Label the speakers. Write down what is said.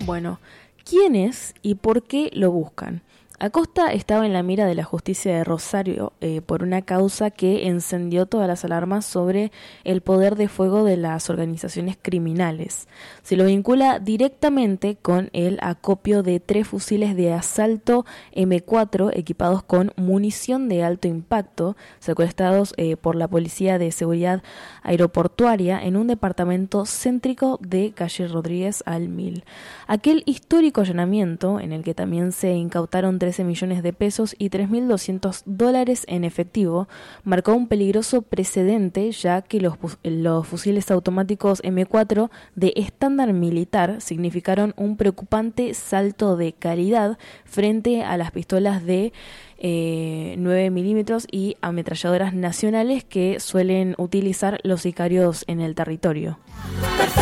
Speaker 1: Bueno, ¿quién es y por qué lo buscan? Acosta estaba en la mira de la justicia de Rosario por una causa que encendió todas las alarmas sobre el poder de fuego de las organizaciones criminales. Se lo vincula directamente con el acopio de 3 fusiles de asalto M4 equipados con munición de alto impacto, secuestrados por la Policía de Seguridad Aeroportuaria en un departamento céntrico de calle Rodríguez al 1000. Aquel histórico allanamiento, en el que también se incautaron 13 millones de pesos y $3.200 en efectivo, marcó un peligroso precedente, ya que los fusiles automáticos M4 de estándar militar significaron un preocupante salto de calidad frente a las pistolas de 9 milímetros y ametralladoras nacionales que suelen utilizar los sicarios en el territorio.